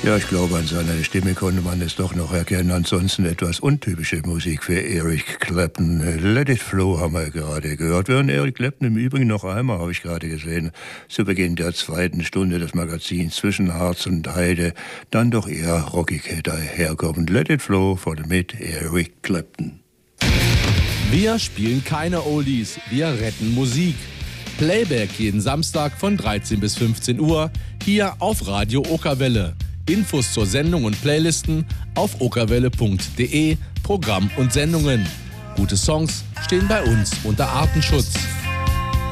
Ja, ich glaube, an seiner Stimme konnte man es doch noch erkennen. Ansonsten etwas untypische Musik für Eric Clapton. Let It Flow haben wir gerade gehört. Wir hören Eric Clapton im Übrigen noch einmal, habe ich gerade gesehen, zu Beginn der zweiten Stunde des Magazins Zwischen Harz und Heide. Dann doch eher rockig daherkommend. Let It Flow von mit Eric Clapton. Wir spielen keine Oldies, wir retten Musik. Playback jeden Samstag von 13 bis 15 Uhr hier auf Radio Okerwelle. Infos zur Sendung und Playlisten auf okerwelle.de, Programm und Sendungen. Gute Songs stehen bei uns unter Artenschutz.